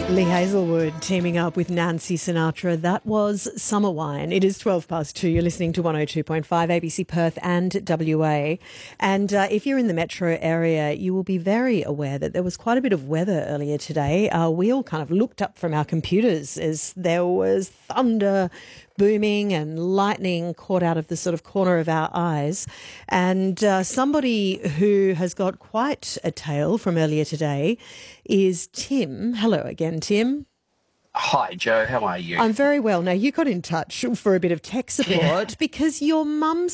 Lee Hazelwood teaming up with Nancy Sinatra. That was Summer Wine. It is 12 past 2. You're listening to 102.5 ABC Perth and WA. And if you're in the metro area, you will be very aware that there was quite a bit of weather earlier today. We all kind of looked up from our computers as there was thunder booming and lightning caught out of the sort of corner of our eyes. And somebody who has got quite a tale from earlier today is Tim. Hello again, Tim. Hi, Joe. How are you? I'm very well. Now, you got in touch for a bit of tech support because your mum